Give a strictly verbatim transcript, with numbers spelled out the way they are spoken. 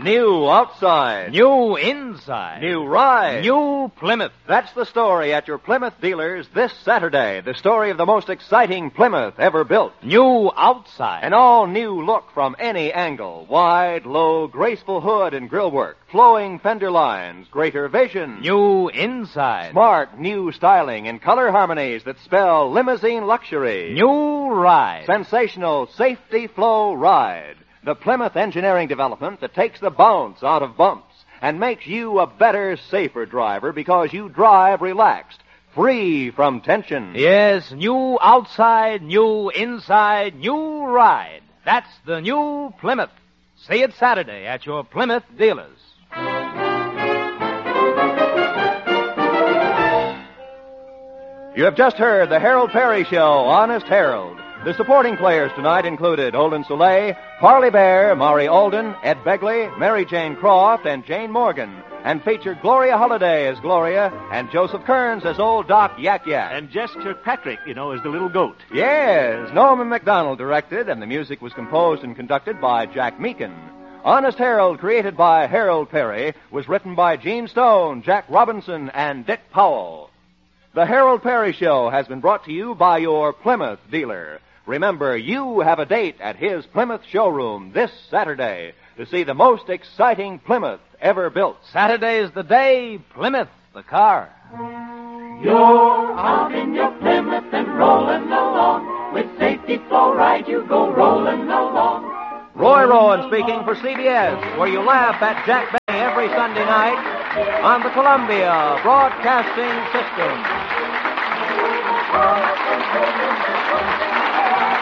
New outside. New inside. New ride. New Plymouth. That's the story at your Plymouth dealers this Saturday. The story of the most exciting Plymouth ever built. New outside. An all-new look from any angle. Wide, low, graceful hood and grillwork. Flowing fender lines. Greater vision. New inside. Smart, new styling and color harmonies that spell limousine luxury. New ride. Sensational safety flow ride. The Plymouth engineering development that takes the bounce out of bumps and makes you a better, safer driver because you drive relaxed, free from tension. Yes, new outside, new inside, new ride. That's the new Plymouth. See it Saturday at your Plymouth dealers. You have just heard the Harold Perry Show, Honest Harold. The supporting players tonight included Olin Soleil, Parley Bear, Maury Alden, Ed Begley, Mary Jane Croft, and Jane Morgan, and featured Gloria Holliday as Gloria and Joseph Kearns as old Doc Yak Yak. And Jess Kirkpatrick, you know, as the little goat. Yes, Norman MacDonald directed, and the music was composed and conducted by Jack Meakin. Honest Harold, created by Harold Perry, was written by Gene Stone, Jack Robinson, and Dick Powell. The Harold Perry Show has been brought to you by your Plymouth dealer. Remember, you have a date at his Plymouth showroom this Saturday to see the most exciting Plymouth ever built. Saturday's the day, Plymouth, the car. You're out in your Plymouth and rolling along. With safety flow right, you go rolling along. Roy Rowan speaking for C B S, where you laugh at Jack Benny every Sunday night on the Columbia Broadcasting System.